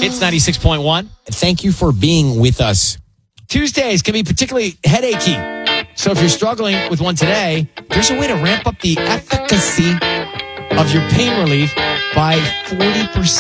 It's 96.1. Thank you for being with us. Tuesdays can be particularly headachy. So if you're struggling with one today, there's a way to ramp up the efficacy of your pain relief by 40%.